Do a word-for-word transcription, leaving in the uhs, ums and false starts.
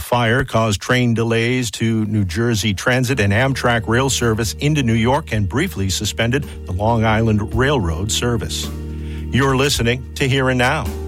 fire caused train delays to New Jersey Transit and Amtrak rail service into New York and briefly suspended the Long Island Railroad service. You're listening to Here and Now.